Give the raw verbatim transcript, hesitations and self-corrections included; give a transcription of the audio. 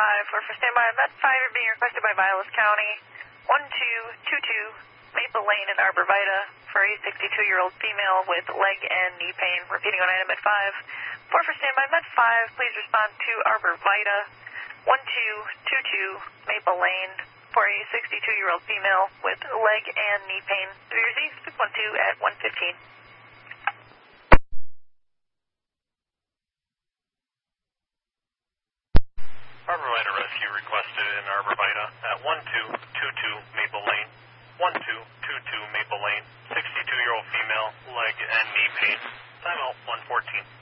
five, four for standby. Med five, you're being requested by Vilas County. one two two two Maple Lane in Arborvita for a sixty-two-year-old female with leg and knee pain. Repeating on item Med five. four for standby. Med five, please respond to Arborvita. one two two two Maple Lane for a sixty-two-year-old female with leg and knee pain. New Year's Eve, six one two at one fifteen. Arborvita rescue requested in Arborvita at one two two two Maple Lane. one two two two Maple Lane. sixty-two-year-old female, leg and knee pain. Time out one fourteen.